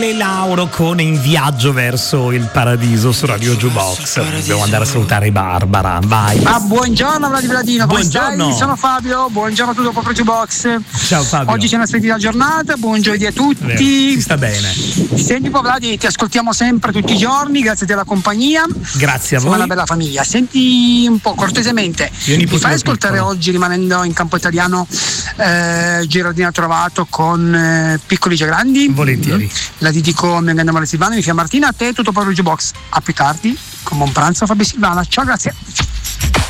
E Lauro con In viaggio verso il paradiso su Radio Jukebox. Dobbiamo andare a salutare Barbara. Vai. Buongiorno Vladino, come buongiorno. stai? Sono Fabio, buongiorno a tutto proprio Jukebox. Ciao Fabio. Oggi c'è una splendida giornata, buon giovedì a tutti. Si sta bene. Senti un po' Vladi, ti ascoltiamo sempre tutti i giorni, grazie della compagnia. Grazie a Siamo voi. una bella famiglia. Senti un po' cortesemente, mi fai ascoltare piccolo. Oggi, rimanendo in campo italiano, Girardino Trovato con Piccoli già grandi? Volentieri. La dedico a mia grande amore Silvana, mi chiamo Martina, a te tutto per il Jukebox. A più tardi, con buon pranzo Fabio Silvana. Ciao, grazie.